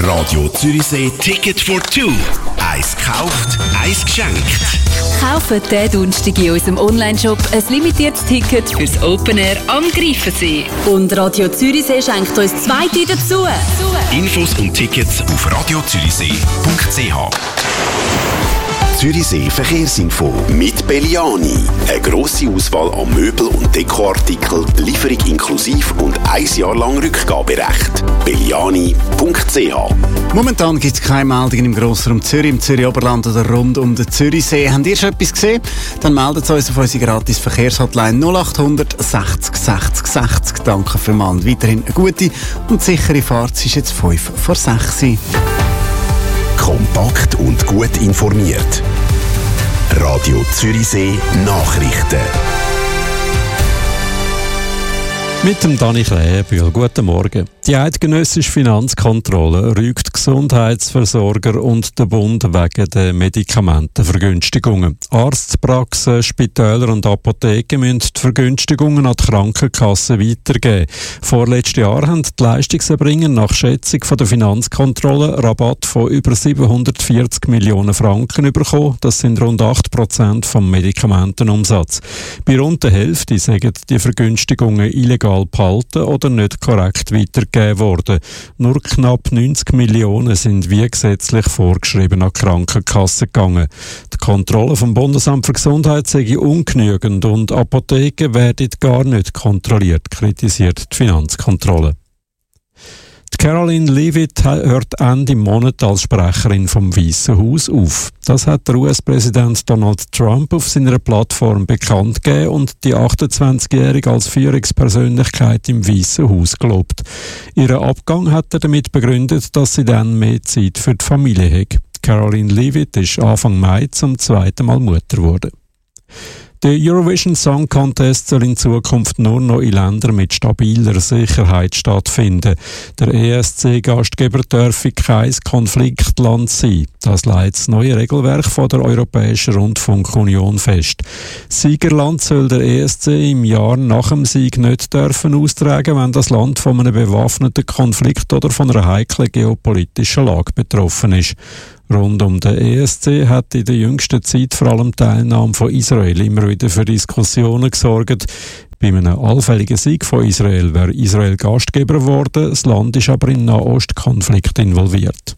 Radio Zürichsee Ticket for Two. Eins gekauft, eins geschenkt. Kaufen diesen Donnerstag in unserem Onlineshop ein limitiertes Ticket fürs Open Air am Greifensee. Und Radio Zürichsee schenkt uns 2 dazu. Infos und Tickets auf radiozürichsee.ch. Zürichsee Verkehrsinfo mit Belliani. Eine grosse Auswahl an Möbel- und Dekoartikeln, Lieferung inklusiv und 1 Jahr lang Rückgaberecht. Belliani.ch. Momentan gibt es keine Meldungen im Grossraum Zürich, im Zürich-Oberland oder rund um den Zürichsee. Habt ihr schon etwas gesehen? Dann meldet uns auf unsere gratis Verkehrshotline 0800 60 60 60. Danke vielmals. Weiterhin eine gute und sichere Fahrt. Es ist jetzt 5 vor 6 Uhr. Kompakt und gut informiert. Radio Zürichsee Nachrichten. Mit dem Dani Kläbühl. Guten Morgen. Die eidgenössische Finanzkontrolle rügt Gesundheitsversorger und den Bund wegen der Medikamentenvergünstigungen. Arztpraxen, Spitäler und Apotheken müssen die Vergünstigungen an die Krankenkassen weitergeben. Vorletztes Jahr haben die Leistungserbringer nach Schätzung von der Finanzkontrolle Rabatt von über 740 Millionen Franken bekommen. Das sind rund 8% vom Medikamentenumsatz. Bei rund der Hälfte sagen die Vergünstigungen illegal behalten oder nicht korrekt weitergegeben worden. Nur knapp 90 Millionen sind wie gesetzlich vorgeschrieben an die Krankenkasse gegangen. Die Kontrolle vom Bundesamt für Gesundheit sei ungenügend und Apotheken werden gar nicht kontrolliert, kritisiert die Finanzkontrolle. Caroline Leavitt hört Ende Monat als Sprecherin vom Weißen Haus auf. Das hat der US-Präsident Donald Trump auf seiner Plattform bekannt gegeben und die 28-Jährige als Führungspersönlichkeit im Weißen Haus gelobt. Ihren Abgang hat er damit begründet, dass sie dann mehr Zeit für die Familie hat. Caroline Leavitt ist Anfang Mai zum 2. Mal Mutter geworden. Der Eurovision Song Contest soll in Zukunft nur noch in Ländern mit stabiler Sicherheit stattfinden. Der ESC-Gastgeber dürfe kein Konfliktland sein. Das legt das neue Regelwerk von der Europäischen Rundfunkunion fest. Siegerland soll der ESC im Jahr nach dem Sieg nicht dürfen austragen, wenn das Land von einem bewaffneten Konflikt oder von einer heiklen geopolitischen Lage betroffen ist. Rund um den ESC hat in der jüngsten Zeit vor allem die Teilnahme von Israel immer wieder für Diskussionen gesorgt. Bei einem allfälligen Sieg von Israel wäre Israel Gastgeber geworden, das Land ist aber im Nahostkonflikt involviert.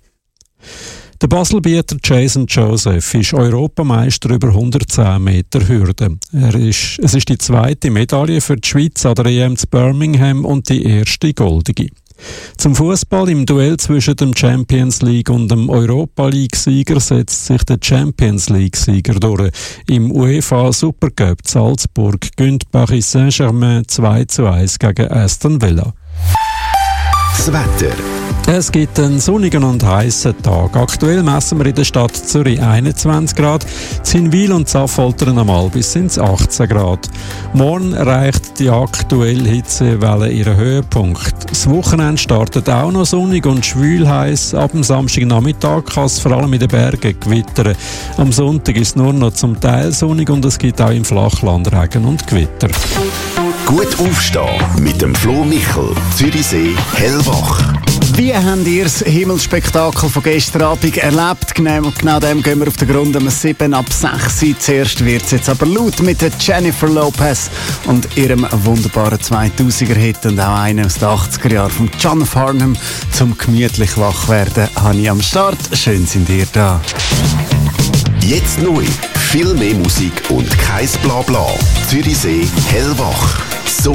Der Baselbieter Jason Joseph ist Europameister über 110 Meter Hürde. Es ist die zweite Medaille für die Schweiz an der EM zu Birmingham und die erste goldige. Zum Fußball im Duell zwischen dem Champions League und dem Europa League-Sieger setzt sich der Champions League-Sieger durch. Im UEFA Supercup Salzburg gönnt Paris Saint-Germain 2:1 gegen Aston Villa. Das Wetter. Es gibt einen sonnigen und heißen Tag. Aktuell messen wir in der Stadt Zürich 21 Grad, in Wil und Affoltern am Albis sind es 18 Grad. Morgen erreicht die aktuelle Hitzewelle ihren Höhepunkt. Das Wochenende startet auch noch sonnig und schwül heiß. Ab dem Samstagnachmittag kann es vor allem in den Bergen gewittern. Am Sonntag ist es nur noch zum Teil sonnig und es gibt auch im Flachland Regen und Gewitter. Gut aufstehen mit dem Flo Michel, Zürichsee hellwach. Wie habt ihr das Himmelsspektakel von gestern Abend erlebt? Genau dem gehen wir auf den Grund um 7 ab 6 Uhr. Zuerst wird es jetzt aber laut mit der Jennifer Lopez und ihrem wunderbaren 2000er-Hit und auch einem aus den 80er Jahren von John Farnham. Zum gemütlich wach werden habe ich am Start. Schön sind ihr da. Jetzt neu. Viel mehr Musik und kein Blabla. Zürichsee hellwach. So